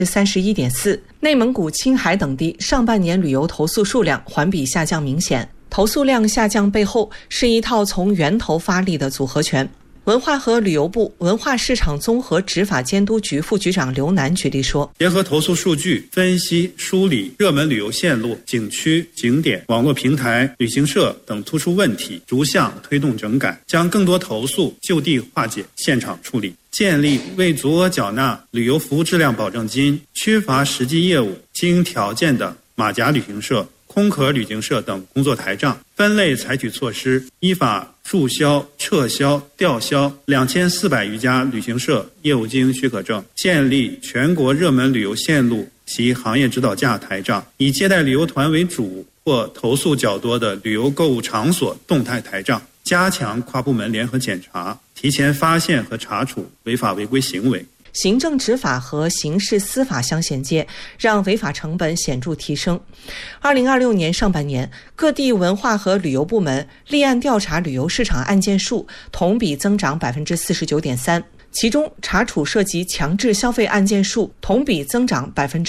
31.4%。内蒙古、青海等地上半年旅游投诉数量环比下降明显，投诉量下降背后是一套从源头发力的组合拳。文化和旅游部文化市场综合执法监督局副局长刘楠举例说， 结合投诉数据分析梳理热门旅游线路、景区、景点、网络平台、旅行社等突出问题，逐项推动整改，将更多投诉就地化解、现场处理，建立未足额缴纳旅游服务质量保证金、缺乏实际业务、经条件的马甲旅行社、空壳旅行社等工作台账，分类采取措施，依法注销、撤销、吊销2400余家旅行社业务经营许可证，建立全国热门旅游线路及行业指导价台账，以接待旅游团为主或投诉较多的旅游购物场所动态台账，加强跨部门联合检查，提前发现和查处违法违规行为。 行政执法和刑事司法相衔接，让违法成本显著提升。2026年上半年，各地文化和旅游部门立案调查旅游市场案件数同比增长 49.3%， 其中查处涉及强制消费案件数同比增长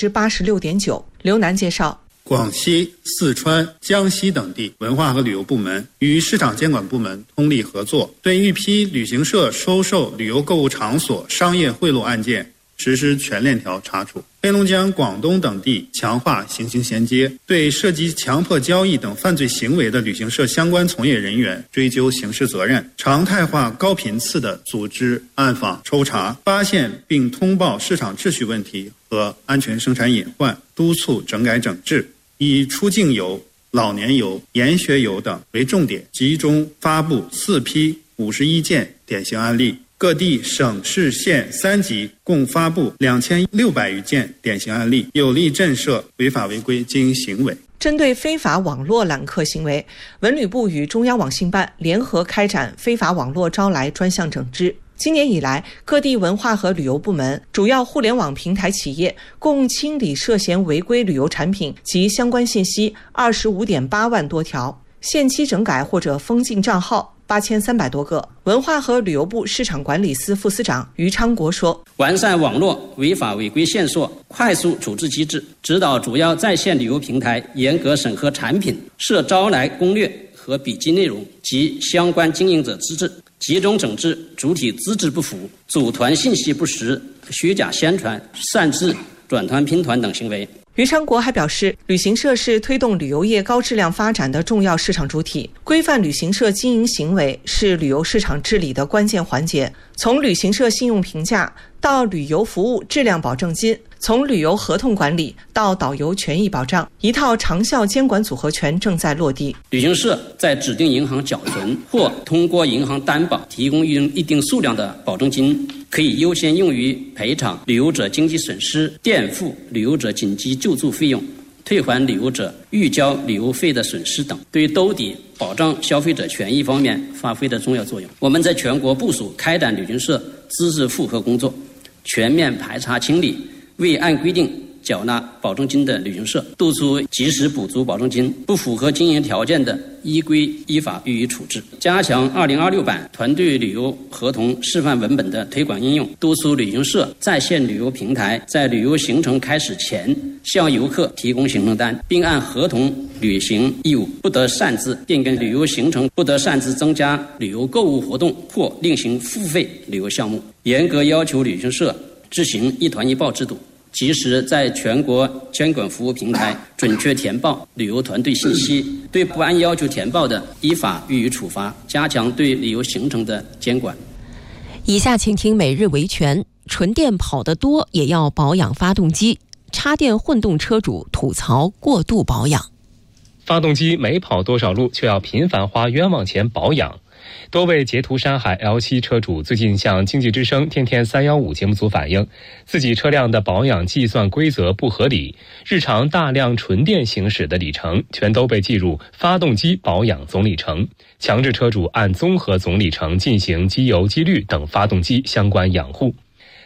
86.9%。 刘楠介绍， 广西、四川、江西等地文化和旅游部门与市场监管部门通力合作，对一批旅行社收受旅游购物场所商业贿赂案件实施全链条查处。黑龙江、广东等地强化刑刑衔接，对涉及强迫交易等犯罪行为的旅行社相关从业人员追究刑事责任，常态化高频次的组织暗访抽查，发现并通报市场秩序问题和安全生产隐患，督促整改整治，以出境游、老年游、研学游等为重点，集中发布4批51件典型案例，各地省市县3级共发布2600余件典型案例，有力震慑违法违规经营行为。 针对非法网络揽客行为，文旅部与中央网信办联合开展非法网络招来专项整治。今年以来，各地文化和旅游部门、主要互联网平台企业共清理涉嫌违规旅游产品及相关信息25.8万多条，限期整改或者封禁账号8300多个。文化和旅游部市场管理司副司长于昌国说， 完善网络违法违规线索快速处置机制，指导主要在线旅游平台严格审核产品涉招来攻略和笔记内容及相关经营者资质，集中整治主体资质不符、组团信息不实、虚假宣传、擅自转团拼团等行为。 于昌国还表示，旅行社是推动旅游业高质量发展的重要市场主体，规范旅行社经营行为是旅游市场治理的关键环节。从旅行社信用评价到旅游服务质量保证金，从旅游合同管理到导游权益保障，一套长效监管组合拳正在落地。 旅行社在指定银行缴存或通过银行担保提供一定数量的保证金，可以优先用于赔偿旅游者经济损失、垫付旅游者紧急救助费用、退还旅游者预交旅游费的损失等，对兜底保障消费者权益方面发挥的重要作用。我们在全国部署开展旅行社资质复核工作，全面排查清理未按规定缴纳保证金的旅行社，督促及时补足保证金，不符合经营条件的依规依法予以处置。加强2026版团队旅游合同示范文本的推广应用，督促旅行社在线旅游平台在旅游行程开始前向游客提供行程单，并按合同履行义务，不得擅自变更旅游行程，不得擅自增加旅游购物活动或另行付费旅游项目。严格要求旅行社执行一团一报制度，及时在全国监管服务平台准确填报旅游团队信息，对不按要求填报的依法予以处罚，加强对旅游行程的监管。 以下请听每日维权。纯电跑得多也要保养发动机，插电混动车主吐槽过度保养。 发动机没跑多少路，却要频繁花冤枉钱保养。多位截图山海 L7 车主最近向经济之声天天315节目组反映，自己车辆的保养计算规则不合理，日常大量纯电行驶的里程全都被计入发动机保养总里程，强制车主按综合总里程进行机油、机滤等发动机相关养护。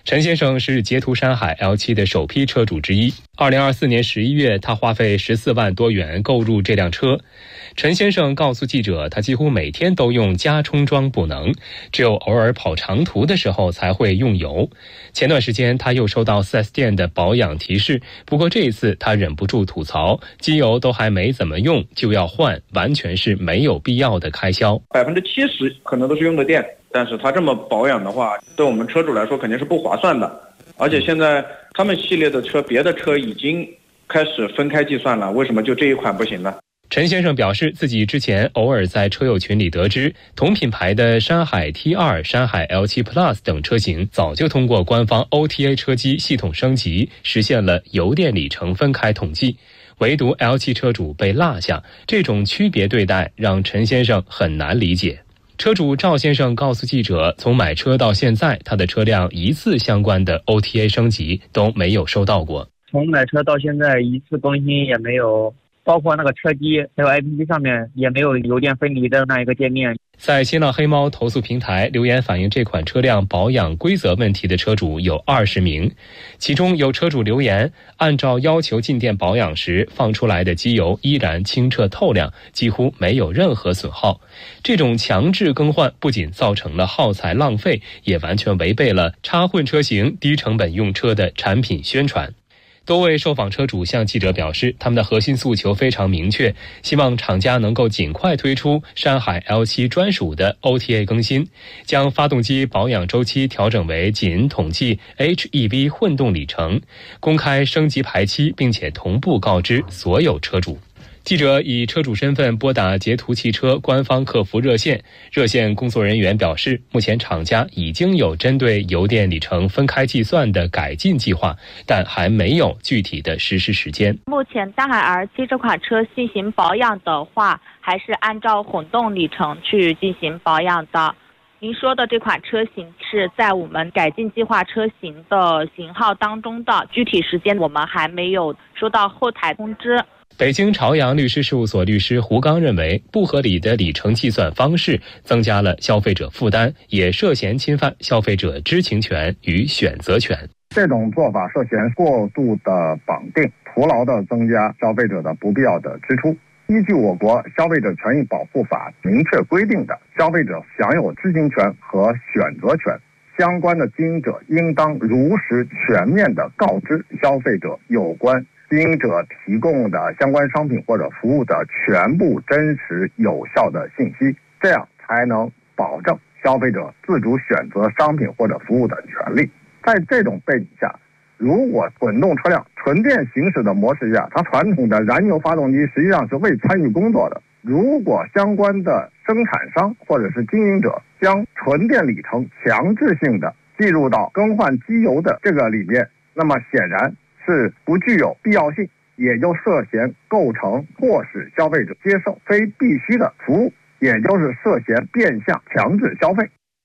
陈先生是捷途山海 L7 的首批车主之一。2024年11月，他花费14万多元购入这辆车。陈先生告诉记者，他几乎每天都用加充装补能，只有偶尔跑长途的时候才会用油。前段时间他又收到 4S 店的保养提示，不过这一次他忍不住吐槽，机油都还没怎么用就要换，完全是没有必要的开销。 70%可能都是用的电，但是他这么保养的话，对我们车主来说肯定是不划算的。而且现在他们系列的车，别的车已经开始分开计算了，为什么就这一款不行呢？ 陈先生表示，自己之前偶尔在车友群里得知，同品牌的山海 T2、山海 L7 Plus 等车型早就通过官方 OTA 车机系统升级，实现了油电里程分开统计，唯独 L7 车主被落下，这种区别对待让陈先生很难理解。车主赵先生告诉记者，从买车到现在，他的车辆一次相关的 OTA 升级都没有收到过。 从买车到现在一次更新也没有，包括那个车机还有 APP 上面也没有油电分离的那一个界面。 在新浪黑猫投诉平台留言反映这款车辆保养规则问题的车主有20名，其中有车主留言，按照要求进店保养时放出来的机油依然清澈透亮，几乎没有任何损耗。这种强制更换不仅造成了耗材浪费，也完全违背了插混车型低成本用车的产品宣传。多位受访车主向记者表示，他们的核心诉求非常明确，希望厂家能够尽快推出山海 L7 专属的 OTA 更新，将发动机保养周期调整为仅统计 HEV 混动里程，公开升级排期，并且同步告知所有车主。记者以车主身份拨打捷途汽车官方客服热线，热线工作人员表示，目前厂家已经有针对油电里程分开计算的改进计划，但还没有具体的实施时间。 目前山海 R7 这款车进行保养的话，还是按照混动里程去进行保养的。您说的这款车型是在我们改进计划车型的型号当中的，具体时间我们还没有收到后台通知。 北京朝阳律师事务所律师胡刚认为，不合理的里程计算方式增加了消费者负担，也涉嫌侵犯消费者知情权与选择权。 这种做法涉嫌过度的绑定，徒劳的增加消费者的不必要的支出。依据我国消费者权益保护法明确规定的，消费者享有知情权和选择权，相关的经营者应当如实全面地告知消费者有关经营者提供的相关商品或者服务的全部真实有效的信息，这样才能保证消费者自主选择商品或者服务的权利。在这种背景下，如果混动车辆纯电行驶的模式下，它传统的燃油发动机实际上是未参与工作的。如果相关的生产商或者是经营者将纯电里程强制性的计入到更换机油的这个里面，那么显然是不具有必要性，也就涉嫌构成迫使消费者接受非必须的服务，也就是涉嫌变相强制消费。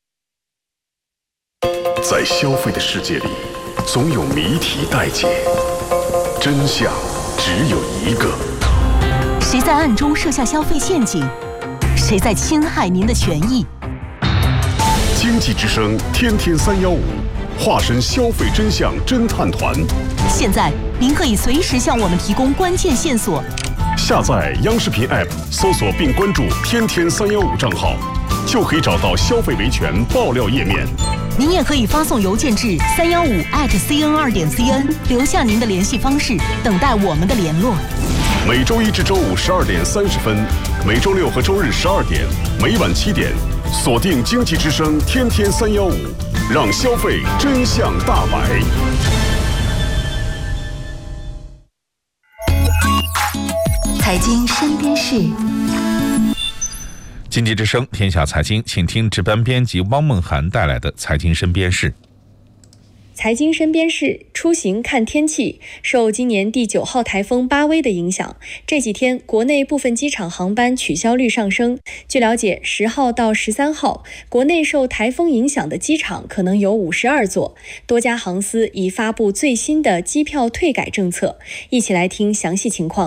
在消费的世界里，总有谜题待解，真相只有一个。 谁在暗中设下消费陷阱？谁在侵害您的权益？ 经济之声天天315，化身消费真相侦探团。 现在您可以随时向我们提供关键线索。 下载央视频 App， 搜索并关注天天315账号，就可以找到消费维权爆料页面。 您也可以发送邮件至315@cn2.cn， 留下您的联系方式，等待我们的联络。 每周一至周五12点30分，每周六和周日12点，每晚7点，锁定经济之声天天315，让消费真相大白。 财经身边事， 经济之声天下财经，请听值班编辑汪梦涵带来的财经身边事。 财经身边事，出行看天气。受今年第9号台风巴威的影响，这几天国内部分机场航班取消率上升。据了解，10号到13号，国内受台风影响的机场可能有52座，多家航司已发布最新的机票退改政策。一起来听详细情况。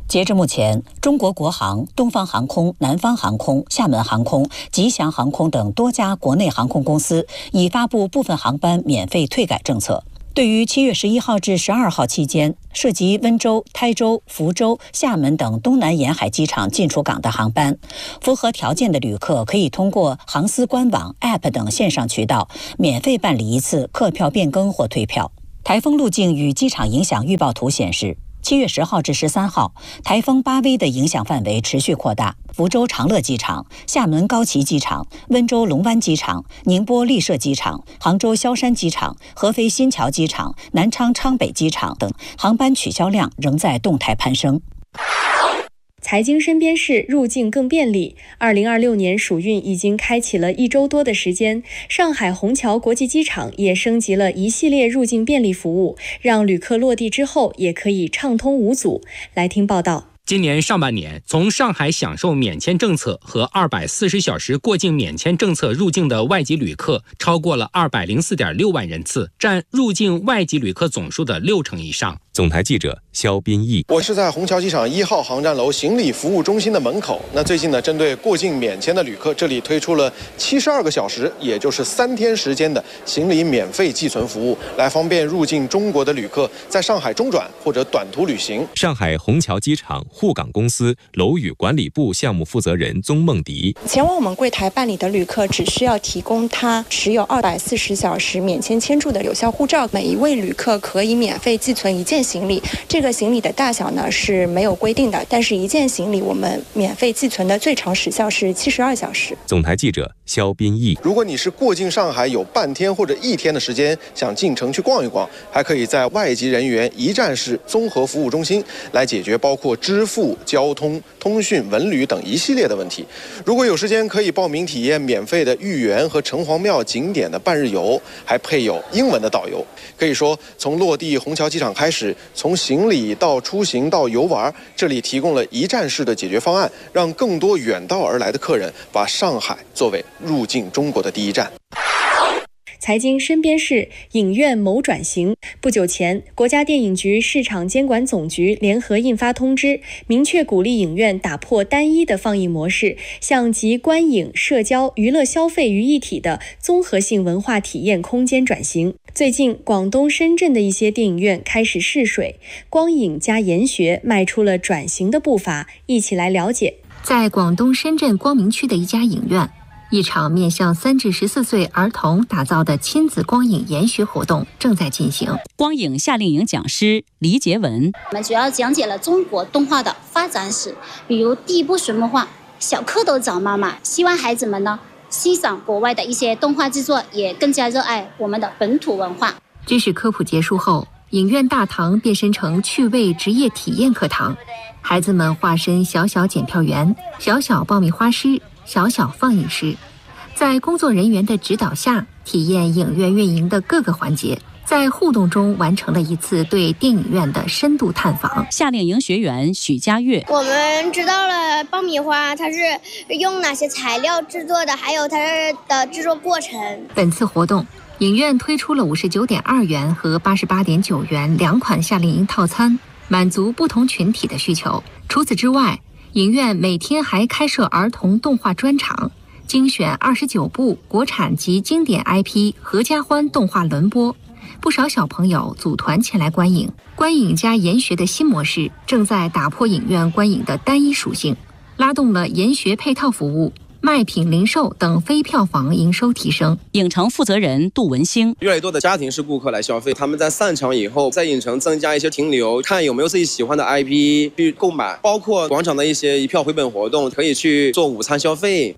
截至目前，中国国航、东方航空、南方航空、厦门航空、吉祥航空等多家国内航空公司已发布部分航班免费退改政策。对于7月11号至12号期间涉及温州、台州、福州、厦门等东南沿海机场进出港的航班，符合条件的旅客可以通过航司官网、App 等线上渠道免费办理一次客票变更或退票。台风路径与机场影响预报图显示，7月10号至13号，台风巴威的影响范围持续扩大，福州长乐机场、厦门高崎机场、温州龙湾机场、宁波丽舍机场、杭州萧山机场、合肥新桥机场、南昌昌北机场等航班取消量仍在动态攀升。 财经身边事，入境更便利。2026年暑运已经开启了1周多的时间，上海虹桥国际机场也升级了一系列入境便利服务，让旅客落地之后也可以畅通无阻。来听报道。 今年上半年，从上海享受免签政策和240小时过境免签政策入境的外籍旅客超过了204.6万人次，占入境外籍旅客总数的60%以上。 总台记者肖斌毅， 我是在虹桥机场1号航站楼行李服务中心的门口。那最近呢，针对过境免签的旅客，这里推出了72个小时，也就是3天时间的行李免费寄存服务，来方便入境中国的旅客在上海中转或者短途旅行。 上海虹桥机场沪港公司楼宇管理部项目负责人宗梦迪， 前往我们柜台办理的旅客只需要提供他持有240小时免签签注的有效护照，每一位旅客可以免费寄存1件行李。这个行李的大小呢是没有规定的，但是1件行李我们免费寄存的最长时效是72小时。 总台记者肖斌毅， 如果你是过境上海有半天或者1天的时间，想进城去逛一逛，还可以在外籍人员一站式综合服务中心来解决包括支付、交通、通讯、文旅等一系列的问题。如果有时间，可以报名体验免费的豫园和城隍庙景点的半日游，还配有英文的导游。可以说，从落地虹桥机场开始，从行李到出行到游玩，这里提供了一站式的解决方案，让更多远道而来的客人把上海作为入境中国的第一站。 财经身边事，影院谋转型。不久前，国家电影局市场监管总局联合印发通知，明确鼓励影院打破单一的放映模式，向集观影、社交、娱乐消费于一体的综合性文化体验空间转型。最近，广东深圳的一些电影院开始试水，光影加研学迈出了转型的步伐。一起来了解。 在广东深圳光明区的一家影院，一场面向3至14岁儿童打造的亲子光影研学活动正在进行。 光影夏令营讲师黎杰文， 我们主要讲解了中国动画的发展史，比如第一部水墨画《小蝌蚪找妈妈》，希望孩子们呢欣赏国外的一些动画制作，也更加热爱我们的本土文化。 知识科普结束后，影院大堂变身成趣味职业体验课堂，孩子们化身小小检票员、小小爆米花师、小小放映师，在工作人员的指导下，体验影院运营的各个环节，在互动中完成了一次对电影院的深度探访。 夏令营学员许佳悦， 我们知道了爆米花它是用哪些材料制作的，还有它的制作过程。 本次活动，影院推出了59.2元和88.9元2款夏令营套餐，满足不同群体的需求。除此之外，影院每天还开设儿童动画专场，精选29部国产及经典 IP 合家欢动画轮播。不少小朋友组团前来观影，观影加研学的新模式正在打破影院观影的单一属性，拉动了研学配套服务、卖品零售等非票房营收提升。 影城负责人杜文兴， 越来越多的家庭式顾客来消费，他们在散场以后，在影城增加一些停留，看有没有自己喜欢的 IP 去购买，包括广场的一些一票回本活动，可以去做午餐消费。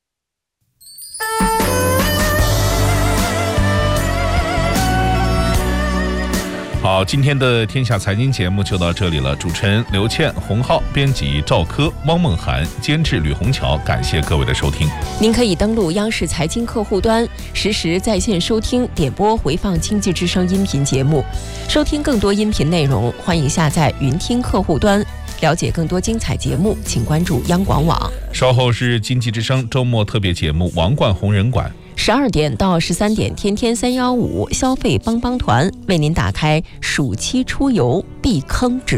好，今天的天下财经节目就到这里了。主持人刘倩、洪浩，编辑赵科、汪梦涵，监制吕红桥。感谢各位的收听。 您可以登录央视财经客户端，实时在线收听、点播、回放经济之声音频节目。收听更多音频内容，欢迎下载云听客户端。了解更多精彩节目，请关注央广网。 稍后是经济之声周末特别节目《王冠红人馆》。 12点到13点，天天315消费帮帮团为您打开暑期出游避坑指